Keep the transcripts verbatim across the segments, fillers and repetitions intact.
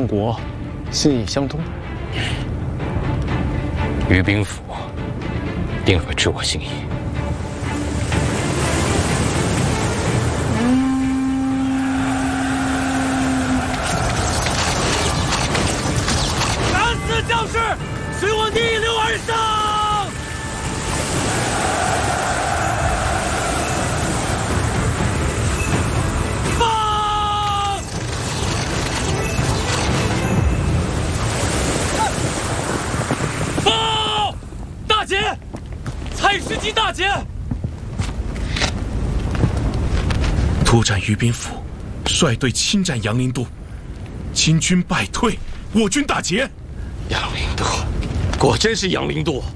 相国心意相通。 于兵府定会知我心意。 敢死将士，随我逆流而上！ 蔡世基大捷， 突占于宾府，率队侵占杨陵都，金军败退，我军大捷。 杨陵都，果真是杨陵都。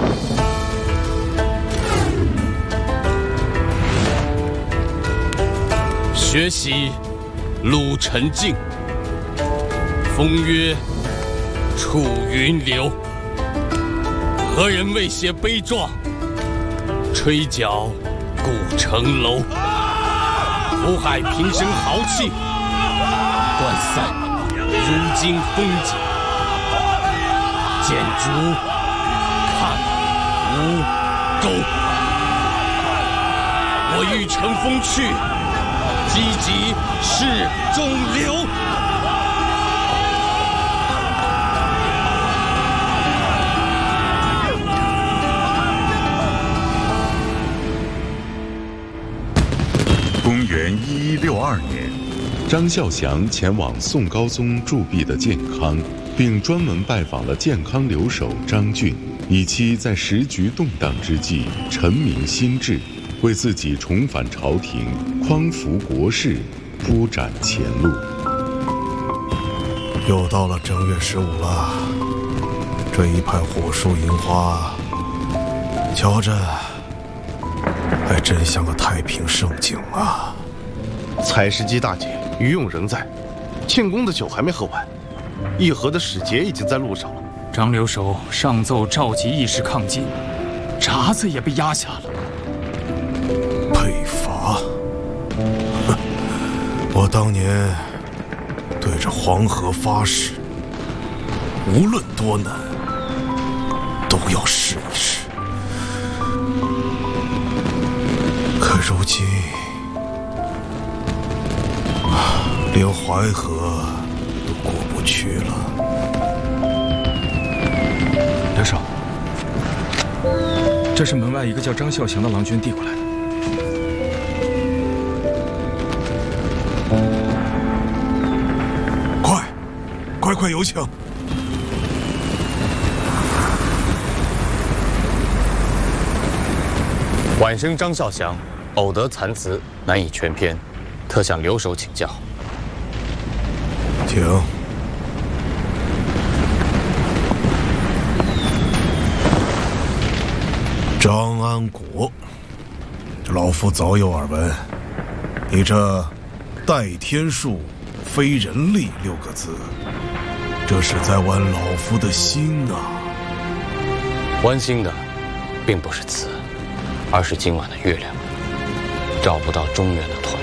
学习陆沉静，风曰楚云流。 何人未写悲壮？吹角古城楼，福海平生豪气，断散如今风景。建筑看吴钩，我欲乘风去，积极是中流。 公元一一六二年，张孝祥前往宋高宗驻跸的建康，并专门拜访了建康留守张俊，以期在时局动荡之际陈明心志，为自己重返朝廷、匡扶国事铺展前路。 又到了正月十五了，这一派火树银花，瞧着。 还真像个太平盛景啊！ 蔡世基大捷，于勇仍在，庆功的酒还没喝完，议和的使节已经在路上了。 张留守上奏召集议事抗金，闸子也被压下了。 北伐，哼！我当年对着黄河发誓，无论多难，都要试一试。 可如今，连淮河都过不去了。 留守，这是门外一个叫张孝祥的郎君递过来的。 快，快快有请！ 晚生张孝祥。 偶得残词，难以全篇，特向留守请教。 请。张安国，老夫早有耳闻。你这“代天术，非人力”六个字，这是在剜老夫的心啊！ 剜心的，并不是词，而是今晚的月亮。 找不到中原的团。